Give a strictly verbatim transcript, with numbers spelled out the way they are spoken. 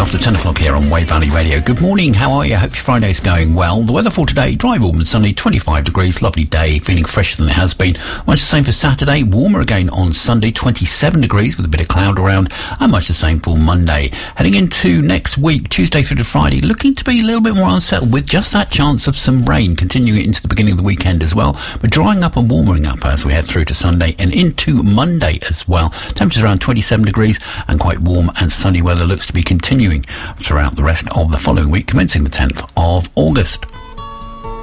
after ten o'clock here on Wave Valley Radio. Good morning, how are you? Hope your Friday's going well. The weather for today, dry, warm and sunny, twenty-five degrees, lovely day, feeling fresher than it has been. Much the same for Saturday, warmer again on Sunday, twenty-seven degrees with a bit of cloud around, and much the same for Monday. Heading into next week, Tuesday through to Friday, looking to be a little bit more unsettled with just that chance of some rain continuing into the beginning of the weekend as well, but drying up and warming up as we head through to Sunday and into Monday as well. Temperatures around twenty-seven degrees and quite warm and sunny weather looks to be continuing throughout the rest of the following week, commencing the tenth of August.